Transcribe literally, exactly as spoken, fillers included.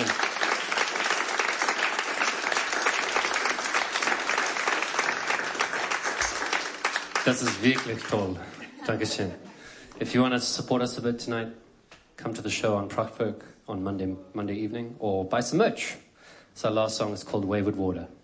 Dankeschön. Das ist wirklich toll. Dankeschön. If you want to support us a bit tonight, come to the show on Prachtwerk on Monday, Monday evening, or buy some merch. So our last song is called Wayward Water.